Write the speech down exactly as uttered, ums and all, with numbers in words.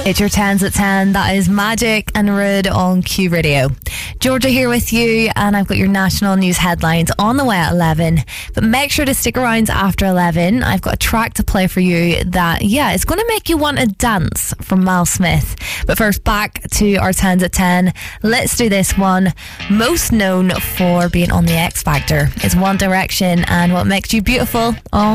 It's your tens at ten. That is Magic and Rude on Q Radio. Georgia here with you, and I've got your national news headlines on the way at eleven. But make sure to stick around after eleven. I've got a track to play for you that, yeah, it's going to make you want to dance from Miles Smith. But first, back to our tens at ten. Let's do this one. Most known for being on the X Factor is One Direction and What Makes You Beautiful on